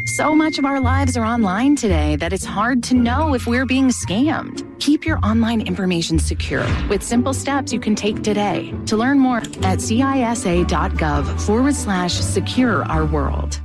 So much of our lives are online today that it's hard to know if we're being scammed. Keep your online information secure with simple steps you can take today. To learn more at cisa.gov/secure our world.